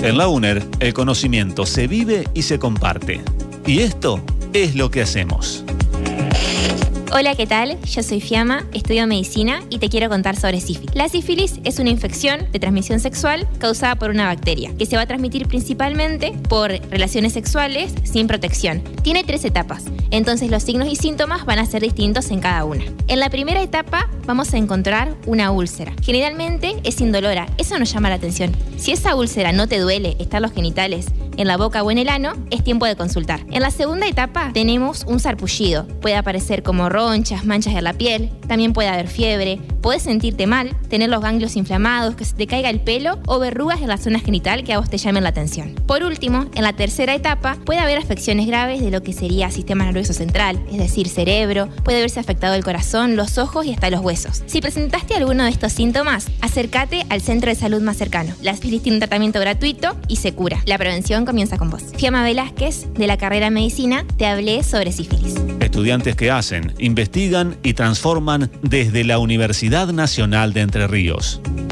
En la UNER, el conocimiento se vive y se comparte. Y esto es lo que hacemos. Hola, ¿qué tal? Yo soy Fiamma, estudio medicina y te quiero contar sobre sífilis. La sífilis es una infección de transmisión sexual causada por una bacteria que se va a transmitir principalmente por relaciones sexuales sin protección. Tiene 3 etapas, entonces los signos y síntomas van a ser distintos en cada una. En la primera etapa vamos a encontrar una úlcera. Generalmente es indolora, eso nos llama la atención. Si esa úlcera no te duele, están los genitales en la boca o en el ano, es tiempo de consultar. En la segunda etapa tenemos un sarpullido. Puede aparecer como ronchas, manchas en la piel, también puede haber fiebre, podés sentirte mal, tener los ganglios inflamados, que se te caiga el pelo o verrugas en la zona genital que a vos te llamen la atención. Por último, en la tercera etapa puede haber afecciones graves de lo que sería sistema nervioso central, es decir, cerebro, puede haberse afectado el corazón, los ojos y hasta los huesos. Si presentaste alguno de estos síntomas, acércate al centro de salud más cercano. La sífilis tiene un tratamiento gratuito y se cura. La prevención comienza con vos. Fiamma Velázquez, de la carrera de Medicina, te hablé sobre sífilis. Estudiantes que hacen, investigan y transforman desde la Universidad Nacional de Entre Ríos.